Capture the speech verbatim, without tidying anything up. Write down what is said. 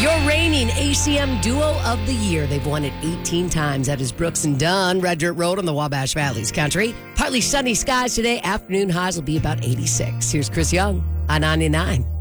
Your reigning A C M Duo of the Year. They've won it eighteen times. That is Brooks and Dunn, Red Dirt Road on the Wabash Valley's Country. Partly sunny skies today. Afternoon highs will be about eighty-six. Here's Chris Young on ninety-nine.